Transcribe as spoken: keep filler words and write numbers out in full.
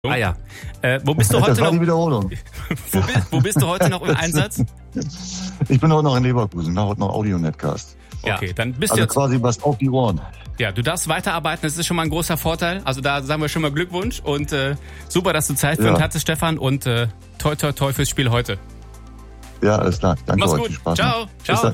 Ah ja. Äh, wo bist du heute das war noch? die Wiederholung. wo, bist, wo bist du heute noch im Einsatz? Ich bin heute noch in Leverkusen, heute noch Audio-Netcast. Okay, dann bist Also du jetzt... quasi was auf die Ohren. Ja, du darfst weiterarbeiten, das ist schon mal ein großer Vorteil. Also da sagen wir schon mal Glückwunsch und äh, super, dass du Zeit für Ja. uns hattest, Stefan, und äh, toi toi toi fürs Spiel heute. Ja, alles klar. Danke Mach's euch. gut. Viel Spaß Ciao. noch. Bis Ciao. dann.